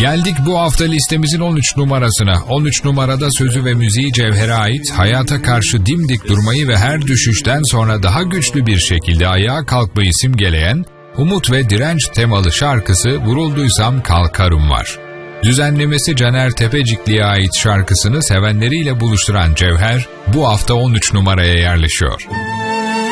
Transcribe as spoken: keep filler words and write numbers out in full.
Geldik bu hafta listemizin on üç numarasına. on üç numarada sözü ve müziği Cevher'e ait, hayata karşı dimdik durmayı ve her düşüşten sonra daha güçlü bir şekilde ayağa kalkmayı simgeleyen, umut ve direnç temalı şarkısı Vurulduysam Kalkarım var. Düzenlemesi Caner Tepecikli'ye ait şarkısını sevenleriyle buluşturan Cevher, bu hafta on üç numaraya yerleşiyor.